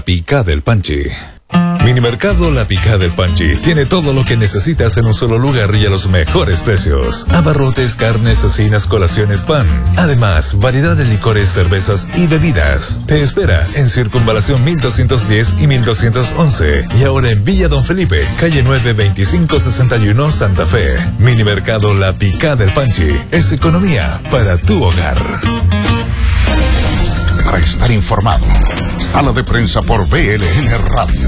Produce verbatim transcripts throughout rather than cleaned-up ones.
Picada del Panchi. Minimercado La Picada del Panchi tiene todo lo que necesitas en un solo lugar y a los mejores precios. Abarrotes, carnes, cecinas, colaciones, pan. Además, variedad de licores, cervezas y bebidas. Te espera en Circunvalación mil doscientos diez y mil doscientos once. Y ahora en Villa Don Felipe, calle nueve, veinticinco sesenta y uno, Santa Fe. Minimercado La Picada del Panchi. Es economía para tu hogar. Para estar informado, Sala de Prensa por V L N Radio.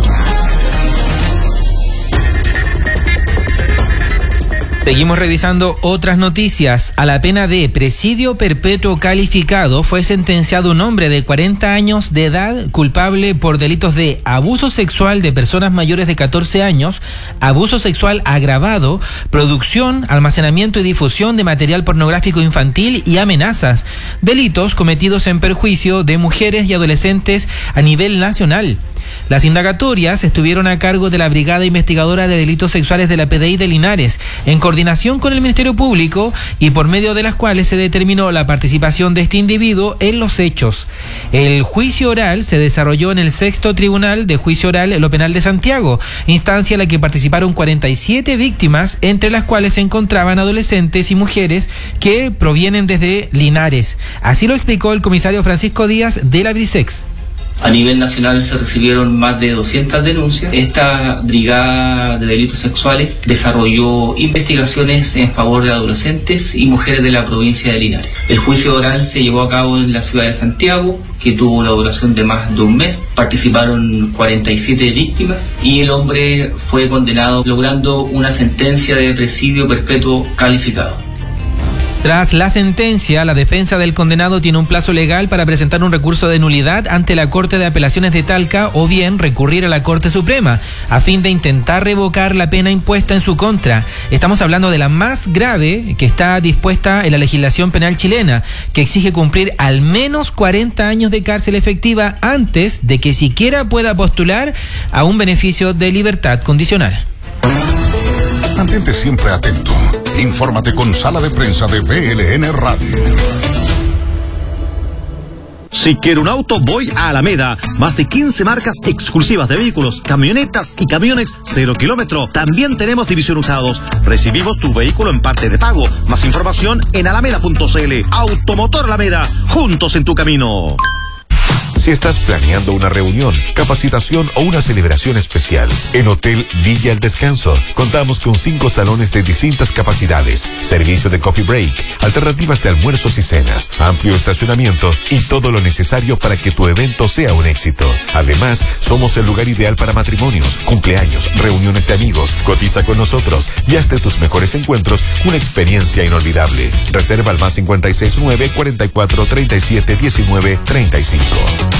Seguimos revisando otras noticias. A la pena de presidio perpetuo calificado fue sentenciado un hombre de cuarenta años de edad culpable por delitos de abuso sexual de personas mayores de catorce años, abuso sexual agravado, producción, almacenamiento y difusión de material pornográfico infantil y amenazas, delitos cometidos en perjuicio de mujeres y adolescentes a nivel nacional. Las indagatorias estuvieron a cargo de la Brigada Investigadora de Delitos Sexuales de la P D I de Linares, en coordinación con el Ministerio Público y por medio de las cuales se determinó la participación de este individuo en los hechos. El juicio oral se desarrolló en el Sexto Tribunal de Juicio Oral en lo Penal de Santiago, instancia en la que participaron cuarenta y siete víctimas, entre las cuales se encontraban adolescentes y mujeres que provienen desde Linares. Así lo explicó el comisario Francisco Díaz de la Brisex. A nivel nacional se recibieron más de doscientas denuncias. Esta brigada de delitos sexuales desarrolló investigaciones en favor de adolescentes y mujeres de la provincia de Linares. El juicio oral se llevó a cabo en la ciudad de Santiago, que tuvo la duración de más de un mes. Participaron cuarenta y siete víctimas y el hombre fue condenado, logrando una sentencia de presidio perpetuo calificado. Tras la sentencia, la defensa del condenado tiene un plazo legal para presentar un recurso de nulidad ante la Corte de Apelaciones de Talca o bien recurrir a la Corte Suprema a fin de intentar revocar la pena impuesta en su contra. Estamos hablando de la más grave que está dispuesta en la legislación penal chilena, que exige cumplir al menos cuarenta años de cárcel efectiva antes de que siquiera pueda postular a un beneficio de libertad condicional. Mantente siempre atento. Infórmate con Sala de Prensa de V L N Radio. Si quiero un auto, voy a Alameda. Más de quince marcas exclusivas de vehículos, camionetas y camiones cero kilómetro. También tenemos división usados. Recibimos tu vehículo en parte de pago. Más información en alameda punto c l. Automotor Alameda, juntos en tu camino. Si estás planeando una reunión, capacitación o una celebración especial, en Hotel Villa El Descanso contamos con cinco salones de distintas capacidades, servicio de coffee break, alternativas de almuerzos y cenas, amplio estacionamiento y todo lo necesario para que tu evento sea un éxito. Además, somos el lugar ideal para matrimonios, cumpleaños, reuniones de amigos. Cotiza con nosotros y haz de tus mejores encuentros una experiencia inolvidable. Reserva al más cincuenta y seis nueve, cuarenta y cuatro, treinta y siete, diecinueve, treinta y cinco.